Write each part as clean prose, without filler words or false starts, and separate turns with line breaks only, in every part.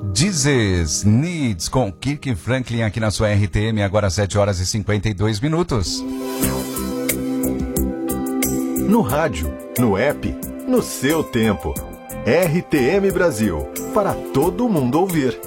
This Needs com Kirk Franklin aqui na sua RTM, agora 7 horas e 52 minutos.
No rádio, no app, no seu tempo. RTM Brasil, para todo mundo ouvir.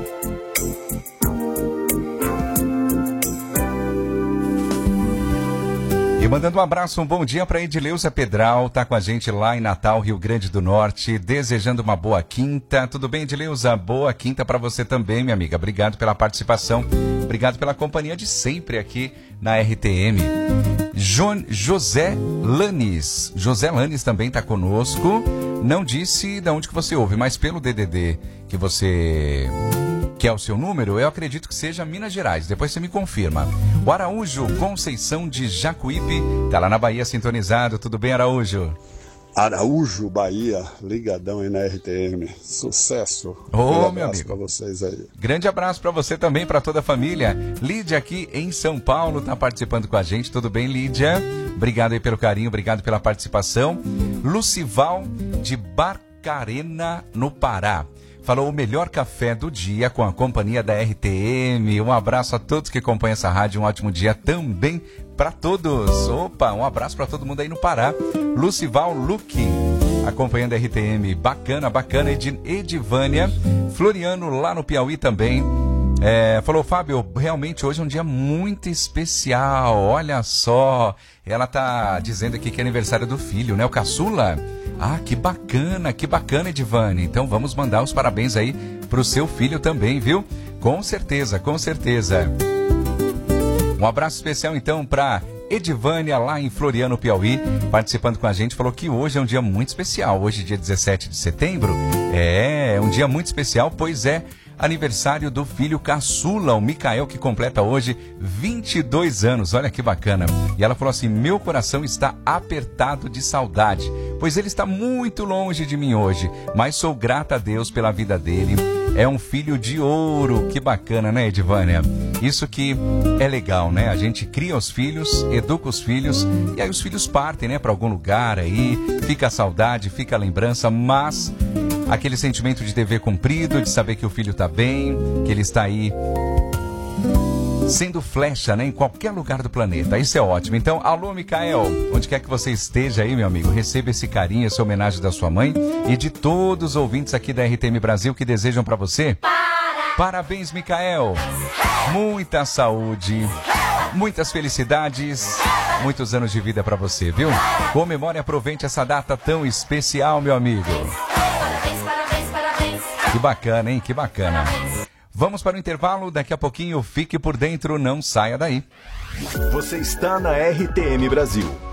E mandando um abraço, um bom dia para Edileuza Pedral, tá com a gente lá em Natal, Rio Grande do Norte, desejando uma boa quinta. Tudo bem, Edileuza? Boa quinta para você também, minha amiga. Obrigado pela participação, obrigado pela companhia de sempre aqui na RTM. José Lanes também tá conosco. Não disse de onde que você ouve, mas pelo DDD que é o seu número, eu acredito que seja Minas Gerais. Depois você me confirma. O Araújo Conceição de Jacuípe tá lá na Bahia sintonizado. Tudo bem, Araújo?
Araújo, Bahia, ligadão aí na RTM. Sucesso.
Ô, meu amigo.
Pra vocês aí.
Grande abraço pra você também, pra toda a família. Lídia aqui em São Paulo tá participando com a gente. Tudo bem, Lídia? Obrigado aí pelo carinho, obrigado pela participação. Lucival de Barcarena, no Pará. Falou o melhor café do dia com a companhia da RTM. Um abraço a todos que acompanham essa rádio. Um ótimo dia também para todos. Opa, um abraço para todo mundo aí no Pará. Lucival Luque, acompanhando a RTM. Bacana. Edivânia. Floriano lá no Piauí também. Falou, Fábio, realmente hoje é um dia muito especial. Olha só. Ela tá dizendo aqui que é aniversário do filho, né? O caçula. Ah, que bacana, Edivânia. Então vamos mandar os parabéns aí pro seu filho também, viu? Com certeza. Um abraço especial então pra Edivânia lá em Floriano, Piauí, participando com a gente. Falou que hoje é um dia muito especial. Hoje, dia 17 de setembro, é um dia muito especial, pois é aniversário do filho caçula, o Micael, que completa hoje 22 anos. Olha que bacana. E ela falou assim: meu coração está apertado de saudade, pois ele está muito longe de mim hoje, mas sou grata a Deus pela vida dele. É um filho de ouro. Que bacana, né, Edivânia? Isso que é legal, né? A gente cria os filhos, educa os filhos, e aí os filhos partem, né, para algum lugar aí, fica a saudade, fica a lembrança, mas aquele sentimento de dever cumprido, de saber que o filho está bem, que ele está aí sendo flecha, né, em qualquer lugar do planeta. Isso é ótimo. Então, alô, Micael, onde quer que você esteja aí, meu amigo, receba esse carinho, essa homenagem da sua mãe e de todos os ouvintes aqui da RTM Brasil que desejam para você. Parabéns, Micael. Muita saúde, muitas felicidades, muitos anos de vida para você, viu? Comemore e aproveite essa data tão especial, meu amigo. Que bacana, hein? Que bacana. Vamos para o intervalo, daqui a pouquinho fique por dentro, não saia daí.
Você está na RTM Brasil.